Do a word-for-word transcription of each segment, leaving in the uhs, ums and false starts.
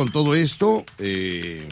con todo esto, eh,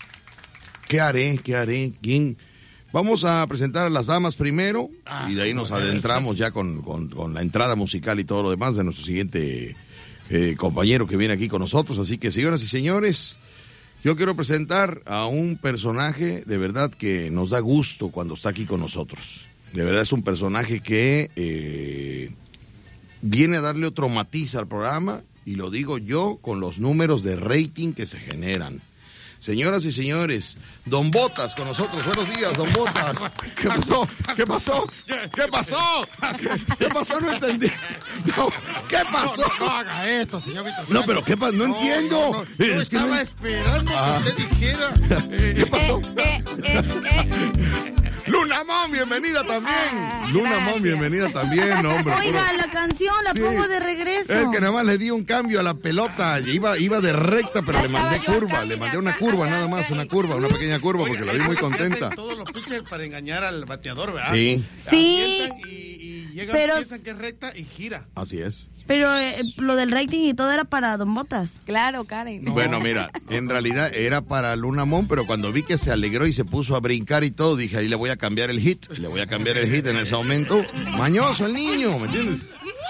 ¿qué haré? ¿Qué haré? ¿Quién? Vamos a presentar a las damas primero ah, y de ahí nos adentramos ya con, con, con la entrada musical y todo lo demás de nuestro siguiente eh, compañero que viene aquí con nosotros. Así que, señoras y señores, yo quiero presentar a un personaje de verdad que nos da gusto cuando está aquí con nosotros. De verdad es un personaje que eh, viene a darle otro matiz al programa, y lo digo yo con los números de rating que se generan. Señoras y señores, Don Botas con nosotros. Buenos días, Don Botas. ¿Qué pasó? ¿Qué pasó? ¿Qué pasó? ¿Qué, qué pasó? No entendí. No, ¿qué pasó? No, no, no haga esto, señor Víctor. No, pero ¿qué pasó? No, no entiendo. No, no, yo es estaba que no... esperando ah. que usted dijera. ¿Qué pasó? Eh, eh, eh. Luna Mom, bienvenida también. Ah, Luna gracias. Mom, bienvenida también, hombre. Oiga, puro... la canción la Sí. pongo de regreso. Es que nada más le di un cambio a la pelota. Iba, iba de recta, pero Ya le mandé estaba yo curva. acá, Le mira, mandé una acá, curva, acá, nada más, acá. una curva, una pequeña curva, porque la vi muy contenta. Todos los pitchers para engañar al bateador, ¿verdad? Sí, Sí, Avientan y, y llegan, pero- piensan que es recta y gira. así es. pero eh, lo del rating y todo era para Don Botas. Claro, Karen. No. Bueno, mira, en realidad era para Luna Mom, pero cuando vi que se alegró y se puso a brincar y todo, dije, ahí le voy a cambiar el hit. Le voy a cambiar el hit en ese momento. Mañoso el niño, ¿me entiendes?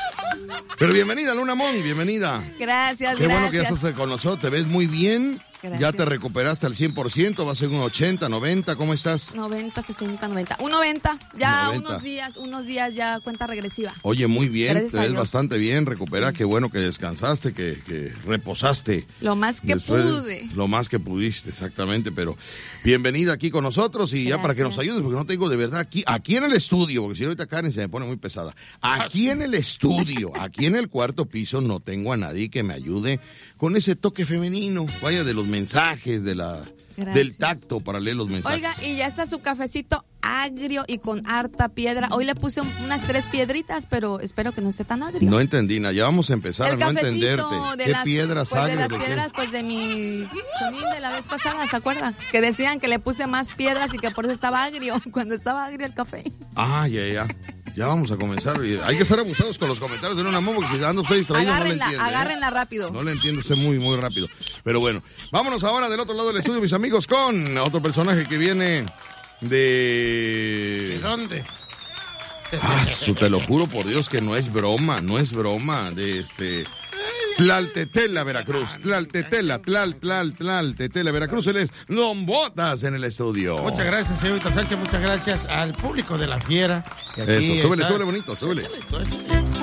Pero bienvenida, Luna Mom, bienvenida. Gracias, Qué gracias. bueno que ya estás con nosotros, te ves muy bien. Gracias. Ya te recuperaste al cien por ciento, va a ser un ochenta, noventa, ¿cómo estás? noventa, sesenta, noventa. Un noventa. Ya noventa. unos días, unos días ya cuenta regresiva. Oye, muy bien, Gracias te a ves Dios. bastante bien, recupera, Sí. qué bueno que descansaste, que, que reposaste. Lo más que Después, pude. Lo más que pudiste, exactamente, pero bienvenida aquí con nosotros y ya para que nos Gracias. ayudes, porque no te digo de verdad, aquí, aquí en el estudio, porque si ahorita Karen se me pone muy pesada, aquí en el estudio, aquí en el cuarto piso no tengo a nadie que me ayude con ese toque femenino, vaya, de los mensajes, de la Gracias. del tacto para leer los mensajes. Oiga, y ya está su cafecito agrio y con harta piedra. Hoy le puse un- unas tres piedritas, pero espero que no esté tan agrio. No entendí nada, ya vamos a empezar El a no cafecito entenderte. de ¿Qué las, piedras pues, de agrias, las de qué? piedras, pues de mi chonín de la vez pasada, ¿se acuerdan? Que decían que le puse más piedras y que por eso estaba agrio, cuando estaba agrio el café. Ah, ya, ya. Ya vamos a comenzar. Hay que estar abusados con los comentarios de Luna Mom, porque si ando usted distraído no le Agárrenla, entiende. ¿eh? agárrenla rápido. No le entiendo usted muy, muy rápido. Pero bueno, vámonos ahora del otro lado del estudio, mis amigos, con otro personaje que viene ¿De de... dónde? Ah, su, te lo juro por Dios que no es broma, no es broma, de este... Tlaltetela, Veracruz. Tlaltetela, Tlal, Tlal, Tlaltetela, Veracruz. Él es Don Botas en el estudio. Muchas gracias, señor Víctor Sánchez. Muchas gracias al público de La Fiera. que aquí Eso, súbele, está. súbele bonito, súbele. Échale, tú, échale.